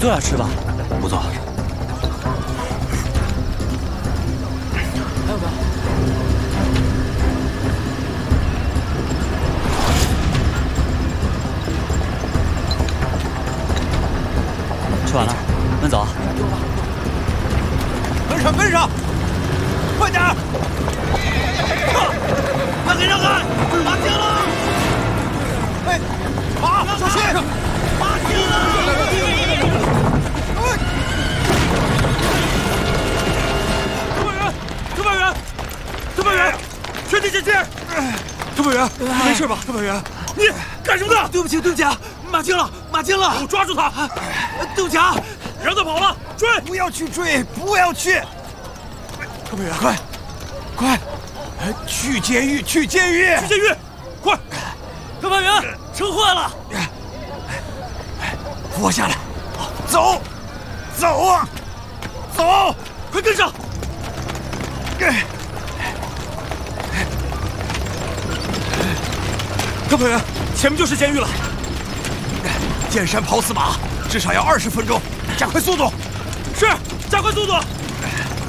坐下吃吧。 不坐。 还有没有？吃完了，慢走。 跟上，跟上，快点儿！ 快给让开！马停了！ 哎，马小心！ 马停了！ 特派员，特派员，全体解决！特派员，你没事吧？特派员，你干什么的？ 对不起，对不起啊！马停了，马停了！ 给我抓住他！ 对不起啊！ 让他跑了，追！ 不要去追，不要去！ 特派员， 快，快，去监狱，去监狱， 去监狱，快！ 特派员，车坏了！ 扶我下来，走，走啊，走！ 快跟上！特派员，前面就是监狱了。 见山跑死马，至少要20分钟，加快速度。 是，加快速度。